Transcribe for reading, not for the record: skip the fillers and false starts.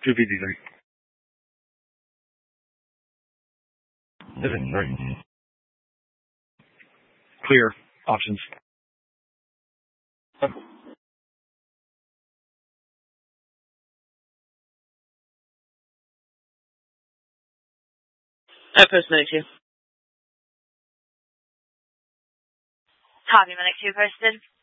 253. Right. Clear. Options. Post minute 2. Copy, minute 2 posted.